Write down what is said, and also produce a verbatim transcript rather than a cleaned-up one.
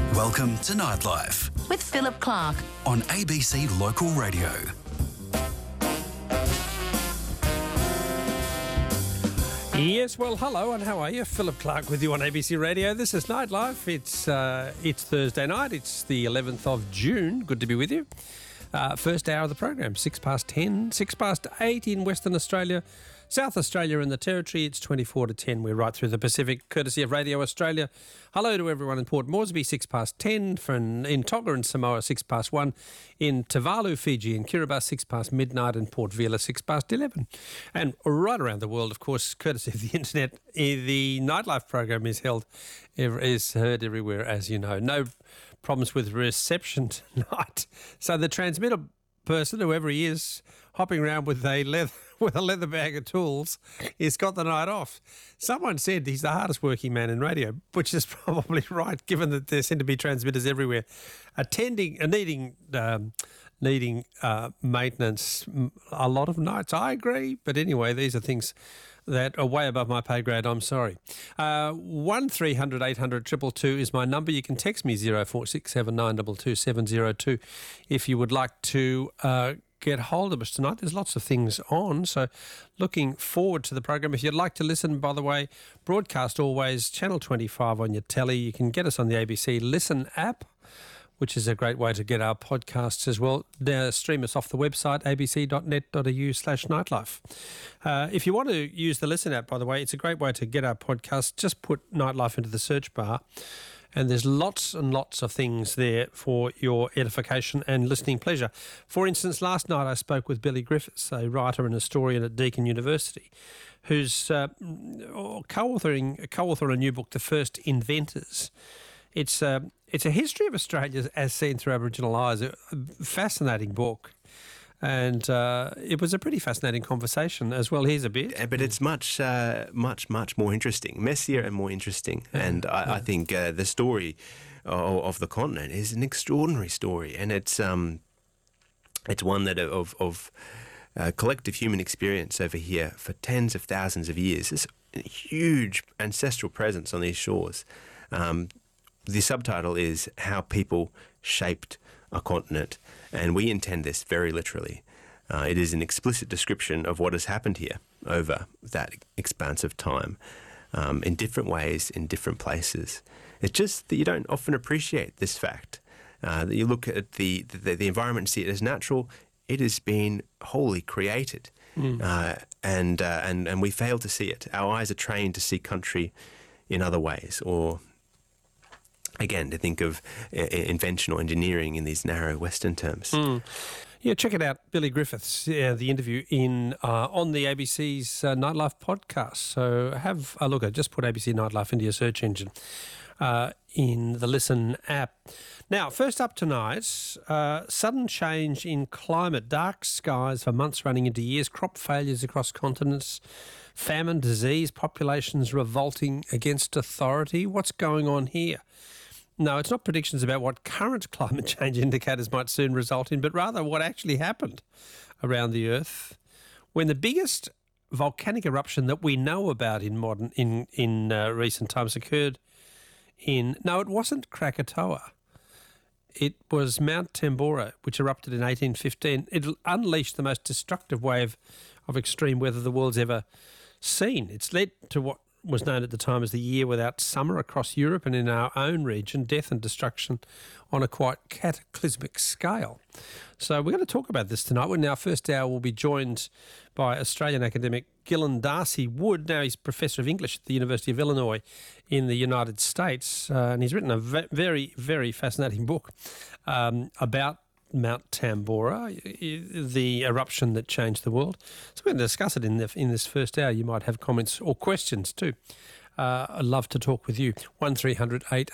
Welcome to Nightlife with Philip Clark on A B C Local Radio. Yes, well, hello and how are you? Philip Clark with you on A B C Radio. This is Nightlife. It's uh, it's Thursday night. It's the eleventh of June. Good to be with you. Uh, first hour of the program, six past ten, six past eight in Western Australia, South Australia and the Territory. It's twenty-four to ten. We're right through the Pacific, courtesy of Radio Australia. Hello to everyone in Port Moresby, six past ten, from in Tonga and Samoa, six past one, in Tuvalu, Fiji and Kiribati, six past midnight, and Port Vila, six past eleven. And right around the world, of course, courtesy of the internet, the Nightlife program is held, is heard everywhere, as you know. No problems with reception tonight. So the transmitter person, whoever he is, hopping around with a leather with a leather bag of tools, he's got the night off. Someone said he's the hardest working man in radio, which is probably right, given that there seem to be transmitters everywhere. Attending, uh, needing, um, needing uh, maintenance a lot of nights. I agree, but anyway, these are things that are way above my pay grade. I'm sorry. Uh, one three hundred eight hundred two two two is my number. You can text me zero four six seven nine two two seven zero two if you would like to uh, get hold of us tonight. There's lots of things on, so looking forward to the program. If you'd like to listen, by the way, broadcast always, Channel twenty-five on your telly. You can get us on the A B C Listen app, which is a great way to get our podcasts as well. Now, stream us off the website, a b c dot net dot a u slash nightlife. Uh, if you want to use the Listen app, by the way, it's a great way to get our podcast. Just put Nightlife into the search bar, and there's lots and lots of things there for your edification and listening pleasure. For instance, last night I spoke with Billy Griffiths, a writer and historian at Deakin University, who's uh, co-authoring, co-authoring a new book, The First Inventors. It's a, it's a history of Australia as seen through Aboriginal eyes, a fascinating book. And uh, it was a pretty fascinating conversation as well. Here's a bit. Yeah, but it's much, uh, much, much more interesting, messier and more interesting. Yeah. And I, yeah. I think uh, the story of, of the continent is an extraordinary story, and it's um, it's one that of of uh, collective human experience over here for tens of thousands of years. This huge ancestral presence on these shores. Um, The subtitle is How People Shaped a Continent, and we intend this very literally. Uh, it is an explicit description of what has happened here over that expanse of time, um, in different ways, in different places. It's just that you don't often appreciate this fact. Uh, that you look at the, the, the environment and see it as natural. It has been wholly created, mm. uh, and, uh, and, and we fail to see it. Our eyes are trained to see country in other ways, or again, to think of uh, invention or engineering in these narrow Western terms. Mm. Yeah, check it out, Billy Griffiths, uh, the interview in uh, on the A B C's uh, Nightlife podcast. So have a look at it. Just put A B C Nightlife into your search engine uh, in the Listen app. Now, first up tonight, uh, sudden change in climate, dark skies for months running into years, crop failures across continents, famine, disease, populations revolting against authority. What's going on here? No, it's not predictions about what current climate change indicators might soon result in, but rather what actually happened around the Earth when the biggest volcanic eruption that we know about in modern in in uh, recent times occurred in. No, it wasn't Krakatoa. It was Mount Tambora, which erupted in eighteen fifteen. It unleashed the most destructive wave of extreme weather the world's ever seen. It's led to what was known at the time as the year without summer across Europe and in our own region, death and destruction on a quite cataclysmic scale. So we're going to talk about this tonight. In our first hour, we'll be joined by Australian academic Gillen D'Arcy-Wood. Now, he's Professor of English at the University of Illinois in the United States, uh, and he's written a ve- very, very fascinating book um, about Mount Tambora, the eruption that changed the world. So we're going to discuss it in the, in this first hour. You might have comments or questions too. Uh, I'd love to talk with you. one three hundred eight